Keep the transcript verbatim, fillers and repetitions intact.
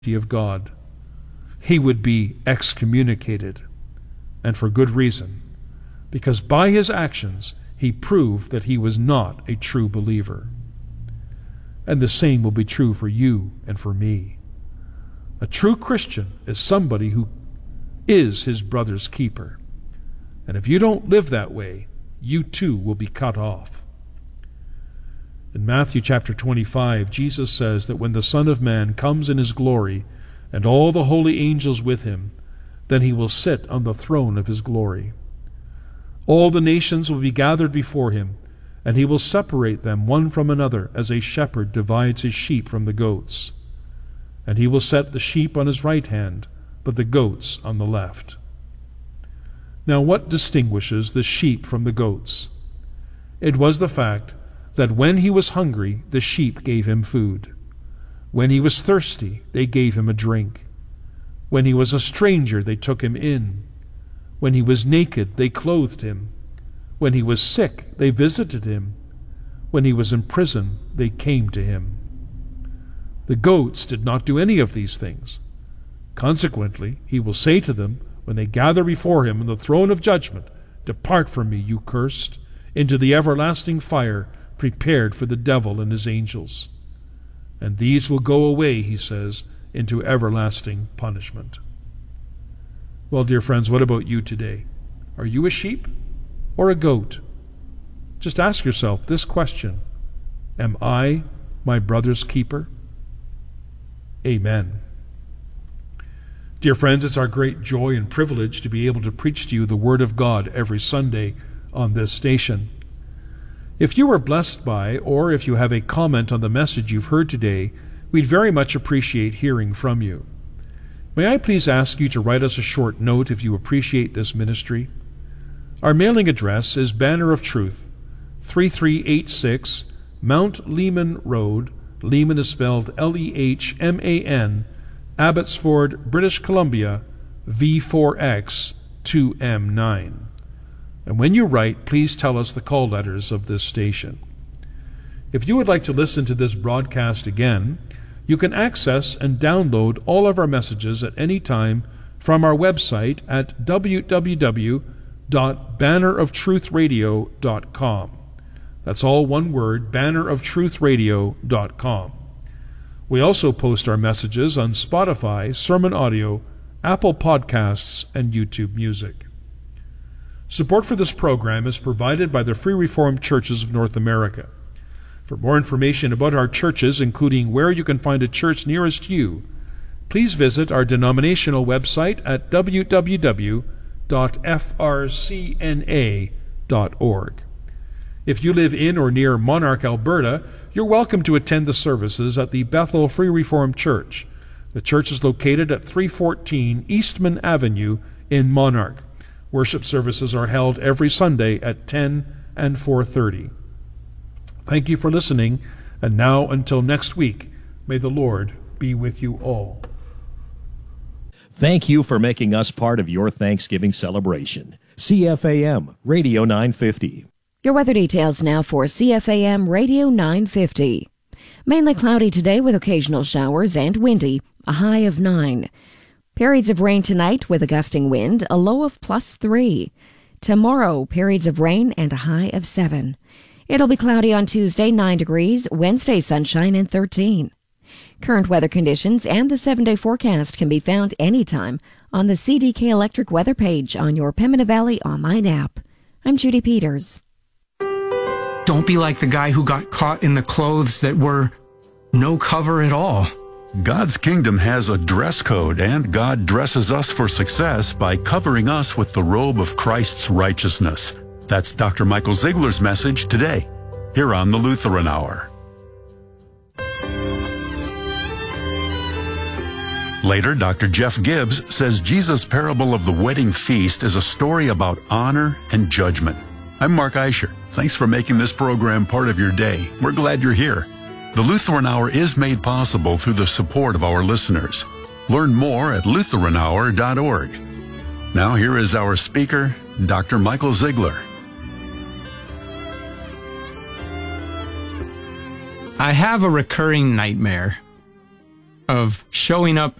of God, he would be excommunicated, and for good reason, because by his actions he proved that he was not a true believer. And the same will be true for you and for me. A true Christian is somebody who is his brother's keeper. And if you don't live that way, you too will be cut off. In Matthew chapter twenty-five, Jesus says that when the Son of Man comes in his glory, and all the holy angels with him, then he will sit on the throne of his glory. All the nations will be gathered before him, and he will separate them one from another, as a shepherd divides his sheep from the goats. And he will set the sheep on his right hand, but the goats on the left. Now, what distinguishes the sheep from the goats? It was the fact that when he was hungry, the sheep gave him food. When he was thirsty, they gave him a drink. When he was a stranger, they took him in. When he was naked, they clothed him. When he was sick, they visited him. When he was in prison, they came to him. The goats did not do any of these things. Consequently, he will say to them, when they gather before him on the throne of judgment, "Depart from me, you cursed, into the everlasting fire prepared for the devil and his angels. And these will go away," he says, "into everlasting punishment." Well, dear friends, what about you today? Are you a sheep or a goat? Just ask yourself this question: am I my brother's keeper? Amen. Dear friends, it's our great joy and privilege to be able to preach to you the Word of God every Sunday on this station. If you were blessed by, or if you have a comment on the message you've heard today, we'd very much appreciate hearing from you. May I please ask you to write us a short note if you appreciate this ministry? Our mailing address is Banner of Truth, three three eight six Mount Lehman Road. Lehman is spelled L E H M A N, Abbotsford, British Columbia, V four X two M nine. And when you write, please tell us the call letters of this station. If you would like to listen to this broadcast again, you can access and download all of our messages at any time from our website at w w w dot banner of truth radio dot com. That's all one word, banner of truth radio dot com. We also post our messages on Spotify, Sermon Audio, Apple Podcasts, and YouTube Music. Support for this program is provided by the Free Reformed Churches of North America. For more information about our churches, including where you can find a church nearest you, please visit our denominational website at w w w dot f r c n a dot org. If you live in or near Monarch, Alberta, you're welcome to attend the services at the Bethel Free Reformed Church. The church is located at three fourteen Eastman Avenue in Monarch. Worship services are held every Sunday at ten and four thirty. Thank you for listening, and now until next week, may the Lord be with you all. Thank you for making us part of your Thanksgiving celebration. C F A M Radio nine fifty. Your weather details now for C F A M Radio nine fifty. Mainly cloudy today with occasional showers and windy, a high of nine. Periods of rain tonight with a gusting wind, a low of plus three. Tomorrow, periods of rain and a high of seven. It'll be cloudy on Tuesday, nine degrees, Wednesday, sunshine and thirteen. Current weather conditions and the seven-day forecast can be found anytime on the C D K Electric weather page on your Pembina Valley online app. I'm Judy Peters. Don't be like the guy who got caught in the clothes that were no cover at all. God's kingdom has a dress code, and God dresses us for success by covering us with the robe of Christ's righteousness. That's Doctor Michael Ziegler's message today, here on the Lutheran Hour. Later, Doctor Jeff Gibbs says Jesus' parable of the wedding feast is a story about honor and judgment. I'm Mark Eicher. Thanks for making this program part of your day. We're glad you're here. The Lutheran Hour is made possible through the support of our listeners. Learn more at lutheran hour dot org. Now here is our speaker, Doctor Michael Ziegler. I have a recurring nightmare. of showing up